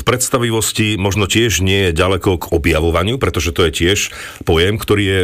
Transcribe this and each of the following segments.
predstavivosti možno tiež nie je ďaleko k objavovaniu, pretože to je tiež pojem, ktorý je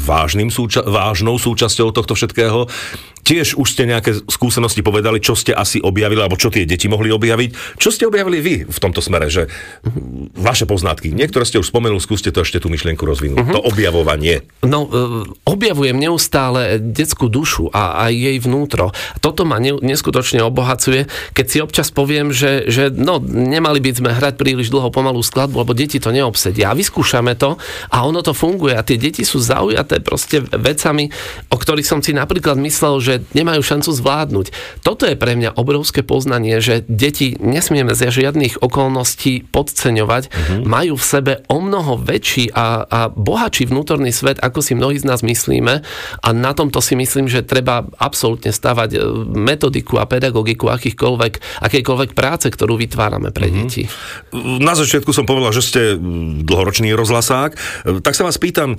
vážnou súčasťou tohto všetkého. Tiež už ste nejaké skúsenosti povedali, čo ste asi objavili, alebo čo tie deti mohli objaviť. Čo ste objavili vy v tomto smere, že vaše poznatky? Niektoré ste už spomenuli, skúste to ešte tú myšlienku rozvinúť. To objavovanie. No, objavujem neustále detskú dušu a aj jej vnútro. Toto ma neskutočne obohacuje, keď si občas poviem, že nemali by sme hrať príliš dlho pomalú skladbu, lebo deti to neobsedia. A vyskúšame to a ono to funguje. A tie deti sú zaujaté proste vecami, o ktorých som si napríklad myslel, že nemajú šancu zvládnuť. Toto je pre mňa obrovské poznanie, že deti nesmieme za žiadnych okolností podceňovať. Majú v sebe omnoho väčší a bohatší vnútorný svet, ako si mnohí z nás myslíme. A na tomto si myslím, že treba absolútne stavať metodiku a pedagogiku akejkoľvek práce, ktorú vytvárame pre deti. Na začiatku som povedal, že ste dlhoročný rozhlasák. Tak sa vás pýtam,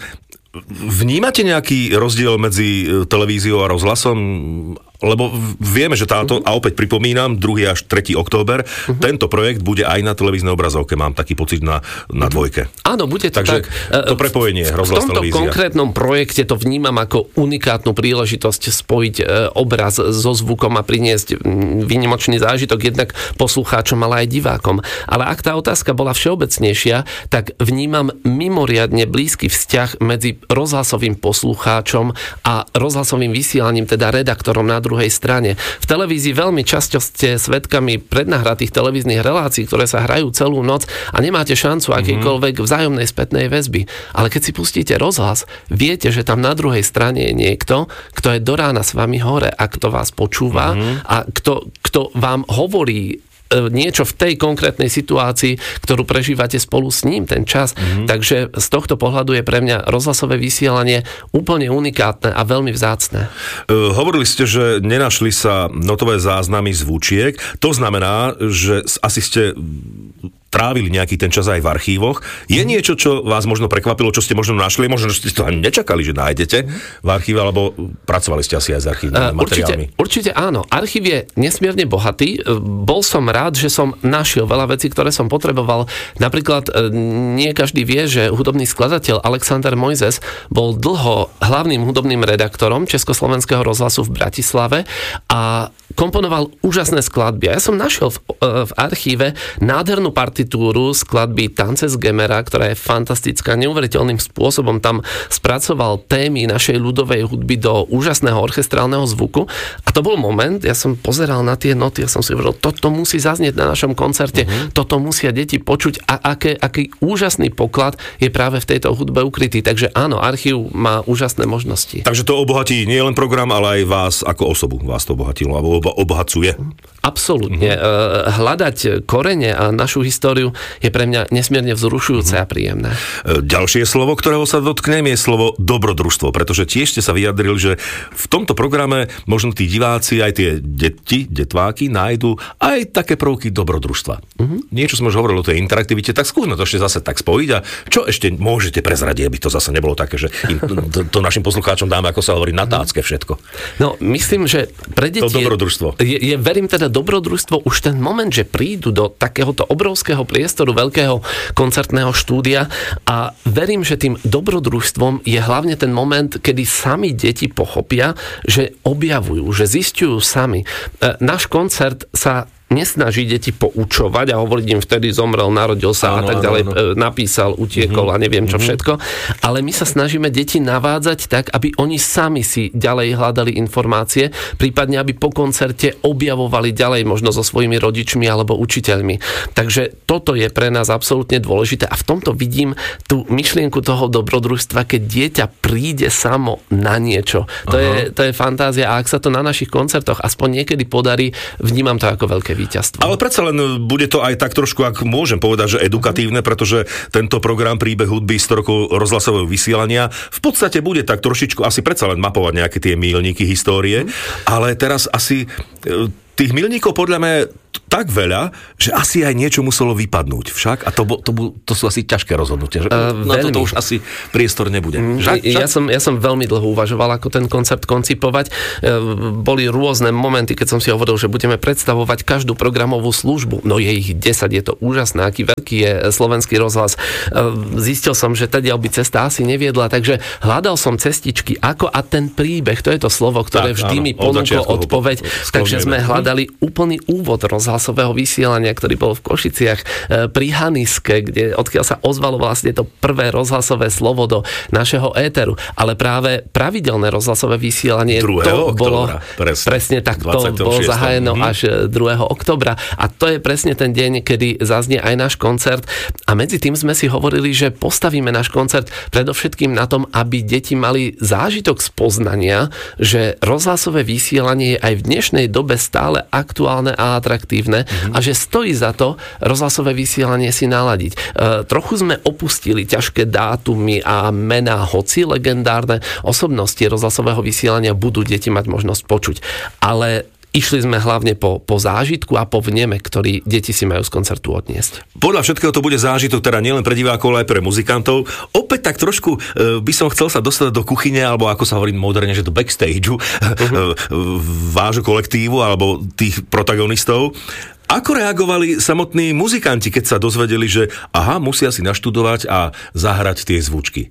vnímate nejaký rozdiel medzi televíziou a rozhlasom? Lebo vieme, že táto, a opäť pripomínam, 2. až 3. október, tento projekt bude aj na televíznej obrazovke, mám taký pocit na dvojke. Áno, bude to takže tak. To prepojenie, rozhlas, televízia. V tomto konkrétnom projekte to vnímam ako unikátnu príležitosť spojiť obraz so zvukom a priniesť výnimočný zážitok jednak poslucháčom, ale aj divákom. Ale ak tá otázka bola všeobecnejšia, tak vnímam mimoriadne blízky vzťah medzi rozhlasovým poslucháčom a rozhlasovým vysielaním, teda redaktorom na druhej strane. V televízii veľmi často ste svedkami prednahratých televíznych relácií, ktoré sa hrajú celú noc a nemáte šancu akejkoľvek vzájomnej spätnej väzby. Ale keď si pustíte rozhlas, viete, že tam na druhej strane je niekto, kto je do rána s vami hore a kto vás počúva a kto vám hovorí niečo v tej konkrétnej situácii, ktorú prežívate spolu s ním ten čas. Takže z tohto pohľadu je pre mňa rozhlasové vysielanie úplne unikátne a veľmi vzácne. Hovorili ste, že nenašli sa notové záznamy zvučiek. To znamená, že asi ste trávili nejaký ten čas aj v archívoch. Je niečo, čo vás možno prekvapilo, čo ste možno našli, možno, že ste to ani nečakali, že nájdete v archíve, alebo pracovali ste asi aj s archívnymi materiálmi? Určite áno. Archív je nesmierne bohatý. Bol som rád, že som našiel veľa vecí, ktoré som potreboval. Napríklad nie každý vie, že hudobný skladateľ Alexander Mojzes bol dlho hlavným hudobným redaktorom Československého rozhlasu v Bratislave a komponoval úžasné skladby. A ja som našiel v archíve nádhernú partitúru skladby Tance z Gemera, ktorá je fantastická. Neuveriteľným spôsobom tam spracoval témy našej ľudovej hudby do úžasného orchestrálneho zvuku. A to bol moment, ja som pozeral na tie noty a som si hovoril, toto musí zaznieť na našom koncerte, toto musia deti počuť a aký úžasný poklad je práve v tejto hudbe ukrytý. Takže áno, archív má úžasné možnosti. Takže to obohatí nie len program, ale aj vás ako osobu. Vás to obohatilo, alebo obohacuje. Absolútne. Hľadať korene a našu históriu je pre mňa nesmierne vzrušujúce a príjemné. Ďalšie slovo, ktorého sa dotknem, je slovo dobrodružstvo, pretože tiež ste sa vyjadrili, že v tomto programe možno tí diváci, aj tie detváky nájdu aj také prvky dobrodružstva. Niečo sme už hovorili o tej interaktivite, tak skúsme to ešte zase tak spojiť a čo ešte môžete prezradiť, aby to zase nebolo také, že to našim poslucháčom dáme, ako sa hovorí, na tácke všetko. No, myslím, že pre deti to dobrodružstvo. Verím teda dobrodružstvo už ten moment, že prídu do takéhoto obrovského priestoru, veľkého koncertného štúdia a verím, že tým dobrodružstvom je hlavne ten moment, kedy sami deti pochopia, že objavujú, že zisťujú sami. Náš koncert sa nesnaží deti poučovať a hovoriť im vtedy zomrel, narodil sa a tak ďalej, napísal, utiekol a neviem čo všetko. Ale my sa snažíme deti navádzať tak, aby oni sami si ďalej hľadali informácie, prípadne aby po koncerte objavovali ďalej možno so svojimi rodičmi alebo učiteľmi. Takže toto je pre nás absolútne dôležité a v tomto vidím tú myšlienku toho dobrodružstva, keď dieťa príde samo na niečo. To je fantázia a ak sa to na našich koncertoch aspoň niekedy podarí, vnímam to ako veľké víťazstvo. Ale predsa len bude to aj tak trošku, ak môžem povedať, že edukatívne, pretože tento program Príbeh hudby 100 rokov rozhlasového vysielania v podstate bude tak trošičku asi predsa len mapovať nejaké tie míľniky histórie, ale teraz asi tých milníkov podľa mňa tak veľa, že asi aj niečo muselo vypadnúť však a to sú asi ťažké rozhodnutia. Že na toto už asi priestor nebude. Ja som veľmi dlho uvažoval, ako ten koncept koncipovať. Boli rôzne momenty, keď som si hovoril, že budeme predstavovať každú programovú službu. No je ich 10, je to úžasné, aký veľký je Slovenský rozhlas. Zistil som, že teda by cesta asi neviedla, takže hľadal som cestičky, ako a ten príbeh, to je to slovo, ktoré vždy mi ponúklo odpoveď. Takže sme hľadali úplný úvod rozhlasového vysielania, ktorý bol v Košiciach pri Haniske, odkiaľ sa ozvalo vlastne to prvé rozhlasové slovo do našeho éteru. Ale práve pravidelné rozhlasové vysielanie to bolo presne tak, to bolo zahájeno až 2. októbra. A to je presne ten deň, kedy zaznie aj náš koncert. A medzi tým sme si hovorili, že postavíme náš koncert predovšetkým na tom, aby deti mali zážitok z poznania, že rozhlasové vysielanie je aj v dnešnej dobe stále aktuálne a atraktívne a že stojí za to rozhlasové vysielanie si naladiť. Trochu sme opustili ťažké dátumy a mená, hoci legendárne osobnosti rozhlasového vysielania budú deti mať možnosť počuť. Ale išli sme hlavne po zážitku a po vneme, ktorý deti si majú z koncertu odniesť. Podľa všetkého to bude zážitok, teda nielen pre divákov, ale aj pre muzikantov. Opäť tak trošku by som chcel sa dostať do kuchyne, alebo ako sa hovorí moderne, že do backstageu vášho kolektívu, alebo tých protagonistov. Ako reagovali samotní muzikanti, keď sa dozvedeli, že musia si naštudovať a zahrať tie zvučky?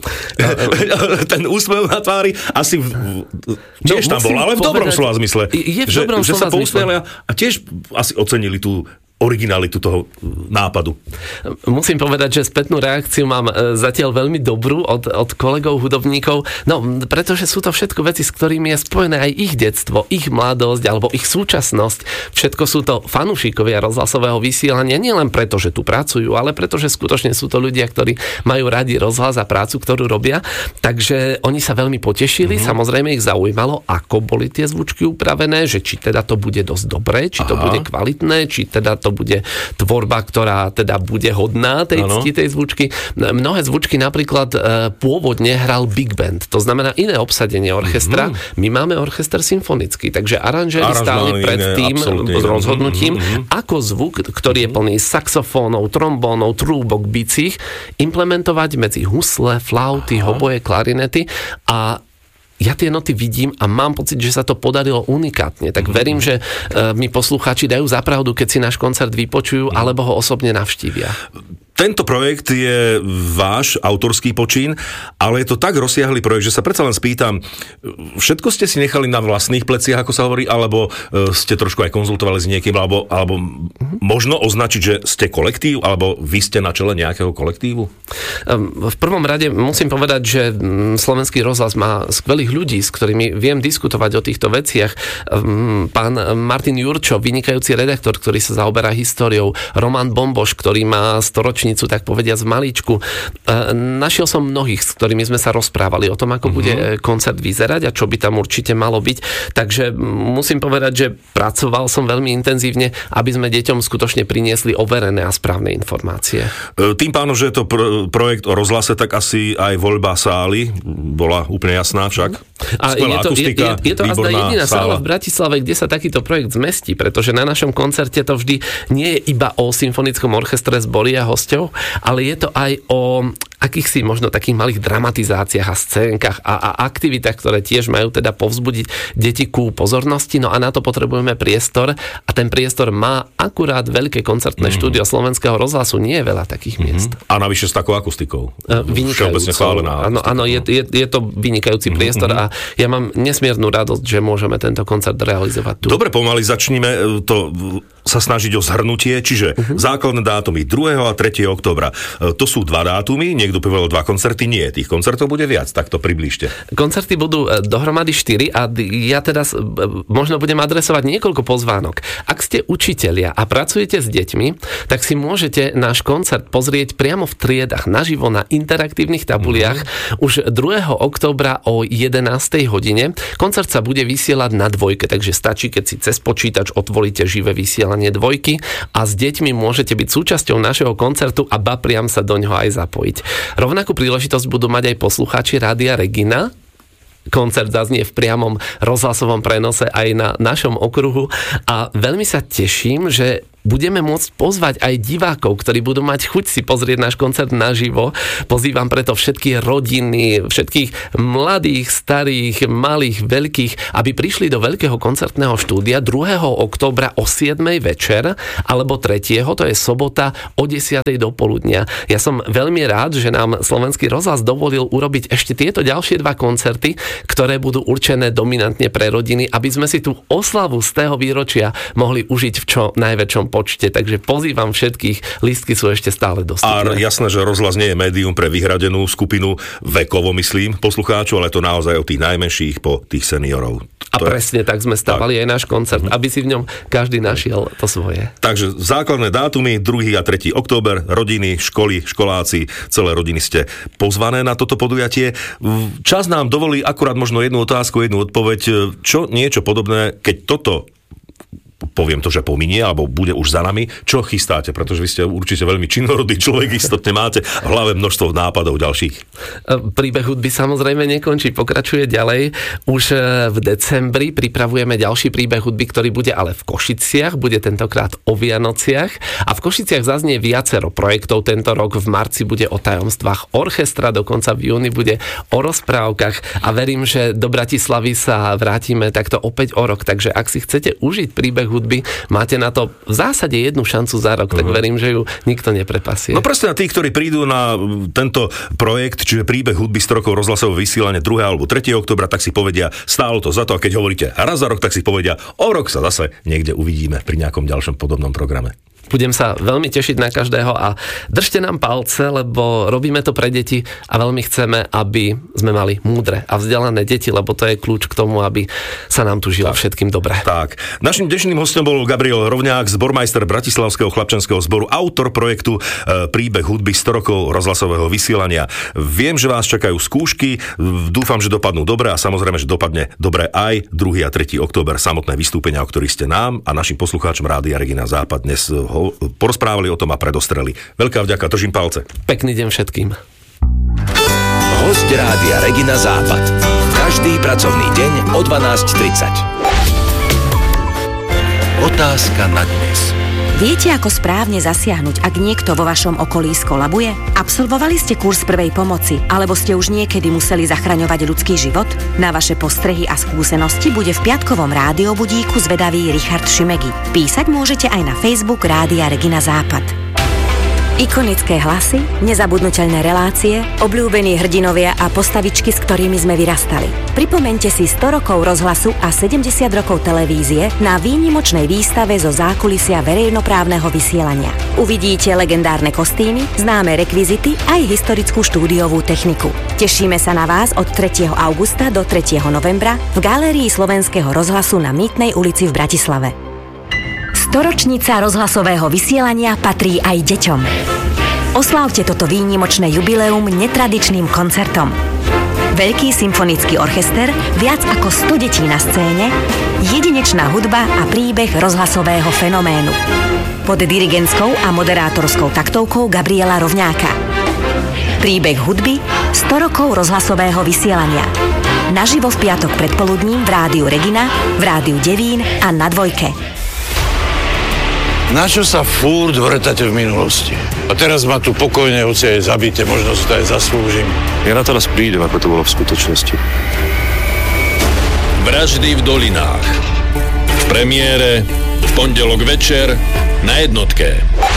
Ten úsmev na tvári asi tiež tam bol, ale v dobrom slova zmysle. Že sa pousmieli a tiež asi ocenili tú originalitu toho nápadu. Musím povedať, že spätnú reakciu mám zatiaľ veľmi dobrú od kolegov hudobníkov, no pretože sú to všetko veci, s ktorými je spojené aj ich detstvo, ich mladosť alebo ich súčasnosť. Všetko sú to fanúšikovia rozhlasového vysielania, nielen preto, že tu pracujú, ale preto, že skutočne sú to ľudia, ktorí majú radi rozhlas a prácu, ktorú robia. Takže oni sa veľmi potešili, samozrejme ich zaujímalo, ako boli tie zvučky upravené, že či teda to bude dosť dobré, či to bude kvalitné, či teda to bude tvorba, ktorá teda bude hodná tej cti tej zvučky. Mnohé zvučky napríklad pôvodne hral Big Band, to znamená iné obsadenie orchestra. My máme orchester symfonický, takže aranžéri stáli pred tým rozhodnutím, ako zvuk, ktorý je plný saxofónov, trombónov, trúbok, bicích, implementovať medzi husle, flauty, hoboje, klarinety a ja tie noty vidím a mám pocit, že sa to podarilo unikátne. Tak verím, že mi poslucháči dajú za pravdu, keď si náš koncert vypočujú alebo ho osobne navštívia. Tento projekt je váš autorský počin, ale je to tak rozsiahlý projekt, že sa predsa len spýtam, všetko ste si nechali na vlastných pleciach, ako sa hovorí, alebo ste trošku aj konzultovali s niekým, alebo možno označiť, že ste kolektív, alebo vy ste na čele nejakého kolektívu? V prvom rade musím povedať, že Slovenský rozhlas má skvelých ľudí, s ktorými viem diskutovať o týchto veciach. Pán Martin Jurčo, vynikajúci redaktor, ktorý sa zaoberá históriou, Roman Bomboš, ktorý má storočný tak povedia z malíčku. Našiel som mnohých, s ktorými sme sa rozprávali o tom, ako bude koncert vyzerať a čo by tam určite malo byť. Takže musím povedať, že pracoval som veľmi intenzívne, aby sme deťom skutočne priniesli overené a správne informácie. Tým pánom, že je to projekt o rozhlase, tak asi aj voľba sály bola úplne jasná však. A je to azda jediná sála v Bratislave, kde sa takýto projekt zmestí, pretože na našom koncerte to vždy nie je iba o symfonickom orchestre zbory a hosťov, ale je to aj o akýchsi možno takých malých dramatizáciách a scénkach a aktivitách, ktoré tiež majú teda povzbudiť deti ku pozornosti. No a na to potrebujeme priestor a ten priestor má akurát veľké koncertné štúdio Slovenského rozhlasu. Nie je veľa takých miest. A navyše s takou akustikou. Vynikajúcou. Áno, je to vynikajúci priestor a ja mám nesmiernu radosť, že môžeme tento koncert realizovať tu. Dobre, pomaly začníme to sa snažiť o zhrnutie, čiže základné dátumy 2. a 3. októbra. To sú 2 dátumy, niekto povedal 2 koncerty, nie, tých koncertov bude viac, tak to približte. Koncerty budú dohromady 4 a ja teraz možno budem adresovať niekoľko pozvánok. Ak ste učitelia a pracujete s deťmi, tak si môžete náš koncert pozrieť priamo v triedach, naživo na interaktívnych tabuliach už 2. októbra o 11. hodine. Koncert sa bude vysielať na 2, takže stačí, keď si cez počítač otvoríte živé vysielanie 2 a s deťmi môžete byť súčasťou našeho koncertu a priam sa do ňoho aj zapojiť. Rovnakú príležitosť budú mať aj poslucháči Rádia Regina. koncert zaznie v priamom rozhlasovom prenose aj na našom okruhu a veľmi sa teším, že budeme môcť pozvať aj divákov, ktorí budú mať chuť si pozrieť náš koncert naživo. Pozývam preto všetky rodiny, všetkých mladých, starých, malých, veľkých, aby prišli do veľkého koncertného štúdia 2. októbra o 7. večer, alebo 3. to je sobota o 10. do poludnia. Ja som veľmi rád, že nám Slovenský rozhlas dovolil urobiť ešte tieto ďalšie 2 koncerty, ktoré budú určené dominantne pre rodiny, aby sme si tú oslavu z tého výročia mohli užiť v čo najväčšom počte. Takže pozývam všetkých, lístky sú ešte stále dostupné. A jasné, že rozhlas nie je médium pre vyhradenú skupinu vekovo, myslím, poslucháčov, ale to naozaj od tých najmenších po tých seniorov. A presne tak sme stavali aj náš koncert, aby si v ňom každý našiel to svoje. Takže základné dátumy 2. a 3. október, rodiny, školy, školáci, celé rodiny ste pozvané na toto podujatie. Čas nám dovolí akurát možno jednu otázku, jednu odpoveď. Čo niečo podobné, keď toto poviem to, že pominie, alebo bude už za nami, čo chystáte? Pretože vy ste určite veľmi činorodý človek, istotne máte v hlave množstvo nápadov ďalších. Príbeh hudby samozrejme nekončí, pokračuje ďalej. Už v decembri pripravujeme ďalší príbeh hudby, ktorý bude ale v Košiciach, bude tentokrát o Vianociach a v Košiciach zaznie viacero projektov. Tento rok v marci bude o tajomstvách orchestra, dokonca v júni bude o rozprávkach a verím, že do Bratislavy sa vrátime takto opäť o rok, takže ak si chcete užiť príbeh hudby, máte na to v zásade jednu šancu za rok, tak verím, že ju nikto neprepasie. No presne na tí, ktorí prídu na tento projekt, čiže príbeh hudby 100 rokov rozhlasového vysielania 2. alebo 3. októbra, tak si povedia, stálo to za to, a keď hovoríte raz za rok, tak si povedia, o rok sa zase niekde uvidíme pri nejakom ďalšom podobnom programe. Budem sa veľmi tešiť na každého a držte nám palce, lebo robíme to pre deti a veľmi chceme, aby sme mali múdre a vzdelané deti, lebo to je kľúč k tomu, aby sa nám tu žilo všetkým dobre. Tak. Naším dnešným hostom bol Gabriel Rovňák, zbormajster Bratislavského chlapčenského zboru, autor projektu Príbeh hudby 100 rokov rozhlasového vysielania. Viem, že vás čakajú skúšky, dúfam, že dopadnú dobre a samozrejme, že dopadne dobre aj 2. a 3. október, samotné vystúpenia, o ktorých ste nám a našim poslucháčom Rádia Regina Západ dnes porozprávali o tom a predostreli. Veľká vďaka, držím palce. Pekný deň všetkým. Hosť Rádia Regina Západ. Každý pracovný deň o 12:30. Otázka na dnes. Viete, ako správne zasiahnuť, ak niekto vo vašom okolí skolabuje? Absolvovali ste kurz prvej pomoci, alebo ste už niekedy museli zachraňovať ľudský život? Na vaše postrehy a skúsenosti bude v piatkovom rádiobudíku zvedavý Richard Šimegi. Písať môžete aj na Facebook Rádia Regina Západ. Ikonické hlasy, nezabudnuteľné relácie, obľúbení hrdinovia a postavičky, s ktorými sme vyrastali. Pripomeňte si 100 rokov rozhlasu a 70 rokov televízie na výnimočnej výstave zo zákulisia verejnoprávneho vysielania. Uvidíte legendárne kostýmy, známe rekvizity aj historickú štúdiovú techniku. Tešíme sa na vás od 3. augusta do 3. novembra v Galérii Slovenského rozhlasu na Mýtnej ulici v Bratislave. Storočnica rozhlasového vysielania patrí aj deťom. Oslávte toto výnimočné jubileum netradičným koncertom. Veľký symfonický orchester, viac ako 100 detí na scéne, jedinečná hudba a príbeh rozhlasového fenoménu. Pod dirigentskou a moderátorskou taktovkou Gabriela Rovňáka. Príbeh hudby 100 rokov rozhlasového vysielania. Naživo v piatok predpoludním v Rádiu Regina, v Rádiu Devín a na Dvojke. Na čo sa furt vrtáte v minulosti? A teraz ma tu pokojne, hoci aj zabíte, možno si to aj zaslúžim. Ja na to raz prídem, ako to bolo v skutočnosti. Vraždy v dolinách. V premiére v pondelok večer na Jednotke.